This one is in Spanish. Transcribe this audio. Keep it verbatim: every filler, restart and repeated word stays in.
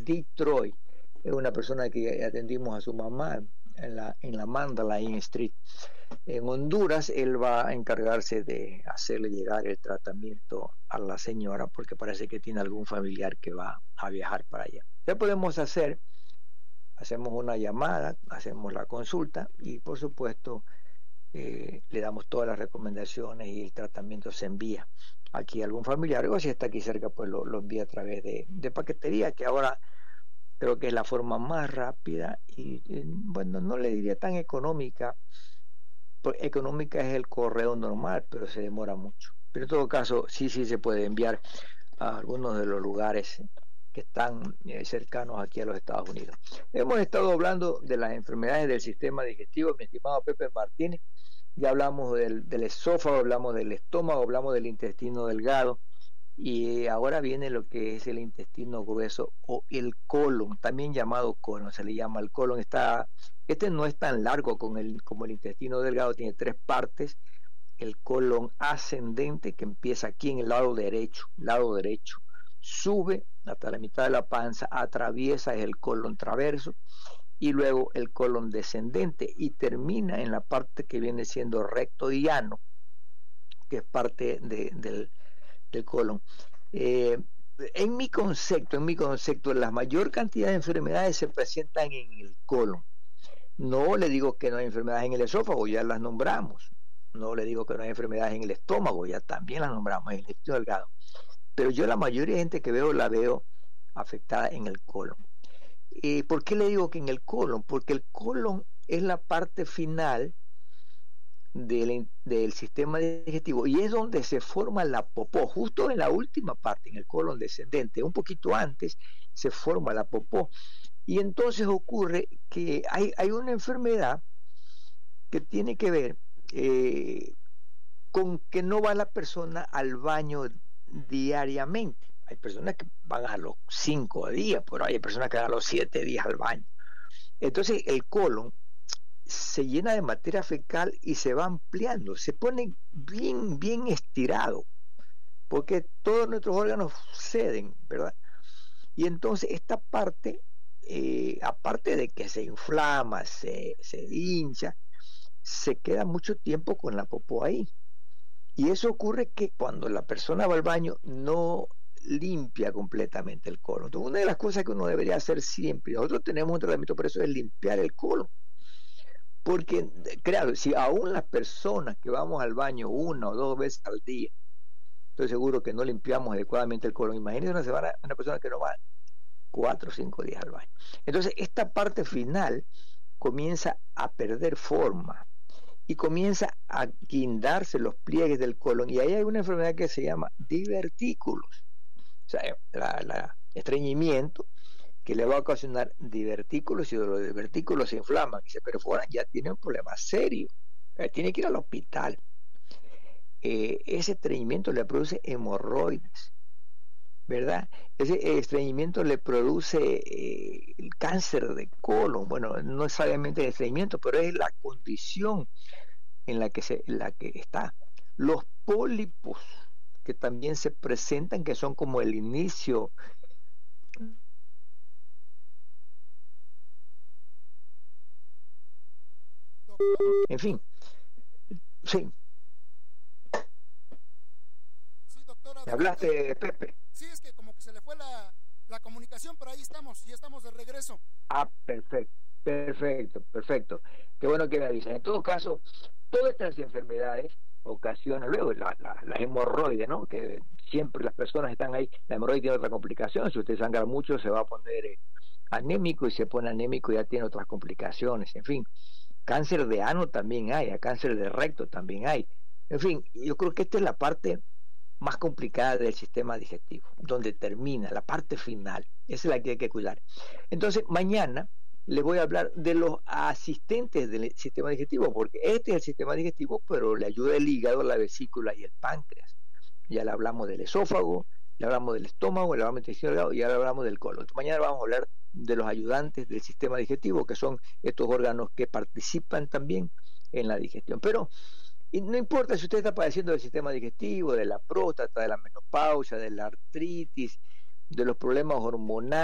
Detroit. Es una persona que atendimos a su mamá en la, en la Mandalay Street. En Honduras, él va a encargarse de hacerle llegar el tratamiento a la señora porque parece que tiene algún familiar que va a viajar para allá. ¿Qué podemos hacer? Hacemos una llamada, hacemos la consulta y por supuesto eh, le damos todas las recomendaciones y el tratamiento se envía aquí a algún familiar o si está aquí cerca pues lo, lo envía a través de, de paquetería, que ahora creo que es la forma más rápida y, y bueno, no le diría tan económica, porque económica es el correo normal, pero se demora mucho. Pero en todo caso, sí, sí se puede enviar a algunos de los lugares que están eh, cercanos aquí a los Estados Unidos. Hemos estado hablando de las enfermedades del sistema digestivo, mi estimado Pepe Martínez. Ya hablamos del, del esófago, hablamos del estómago, hablamos del intestino delgado y ahora viene lo que es el intestino grueso o el colon, también llamado colon, se le llama el colon. Está, este no es tan largo con el, como el intestino delgado, tiene tres partes. El colon ascendente que empieza aquí en el lado derecho, lado derecho, sube hasta la mitad de la panza, atraviesa el colon traverso y luego el colon descendente y termina en la parte que viene siendo recto y llano, que es parte de, del, del colon. Eh, en mi concepto, en mi concepto, la mayor cantidad de enfermedades se presentan en el colon. No le digo que no hay enfermedades en el esófago, ya las nombramos. No le digo que no hay enfermedades en el estómago, ya también las nombramos, en el intestino delgado. Pero yo la mayoría de gente que veo la veo afectada en el colon. Eh, ¿Por qué le digo que en el colon? Porque el colon es la parte final del, del sistema digestivo y es donde se forma la popó, justo en la última parte, en el colon descendente, un poquito antes se forma la popó. Y entonces ocurre que hay, hay una enfermedad que tiene que ver eh, con que no va la persona al baño diariamente. Hay personas que van a los cinco días, pero hay personas que van a los siete días al baño. Entonces el colon se llena de materia fecal y se va ampliando, se pone bien, bien estirado, porque todos nuestros órganos ceden, ¿verdad? Y entonces esta parte, eh, aparte de que se inflama, se, se hincha, se queda mucho tiempo con la popó ahí. Y eso ocurre que cuando la persona va al baño no limpia completamente el colon. Entonces, una de las cosas que uno debería hacer siempre, nosotros tenemos un tratamiento para eso, es limpiar el colon. Porque, claro, si aún las personas que vamos al baño una o dos veces al día, estoy seguro que no limpiamos adecuadamente el colon. Imagínense una, semana, una persona que no va cuatro o cinco días al baño. Entonces, esta parte final comienza a perder forma y comienza a guindarse los pliegues del colon. Y ahí hay una enfermedad que se llama divertículos. O sea, la, la estreñimiento que le va a ocasionar divertículos, y los divertículos se inflaman y se perforan, ya tiene un problema serio. Eh, tiene que ir al hospital. Eh, ese estreñimiento le produce hemorroides, ¿verdad? Ese estreñimiento le produce eh, el cáncer de colon. Bueno, no es solamente el estreñimiento, pero es la condición en la que, se, en la que está. Los pólipos que también se presentan, que son como el inicio en fin, sí. Sí, doctor, ¿Me adelante. hablaste, Pepe? Sí, es que como que se le fue la, la comunicación, pero ahí estamos, ya estamos de regreso. Ah, perfecto, perfecto, perfecto. Qué bueno que me avisan. En todo caso, todas estas enfermedades ocasionan luego la, la, la hemorroide, ¿no? Que siempre las personas están ahí. La hemorroide tiene otra complicación. Si usted sangra mucho, se va a poner eh, anémico y se pone anémico y ya tiene otras complicaciones. En fin, cáncer de ano también hay, cáncer de recto también hay. En fin, yo creo que esta es la parte más complicada del sistema digestivo, donde termina, la parte final. Esa es la que hay que cuidar. Entonces, mañana le voy a hablar de los asistentes del sistema digestivo, porque este es el sistema digestivo, pero le ayuda el hígado, la vesícula y el páncreas. Ya le hablamos del esófago, le hablamos del estómago, le hablamos del intestino delgado y ahora hablamos del colon. Entonces, mañana vamos a hablar de los ayudantes del sistema digestivo, que son estos órganos que participan también en la digestión. Pero y no importa si usted está padeciendo del sistema digestivo, de la próstata, de la menopausia, de la artritis, de los problemas hormonales,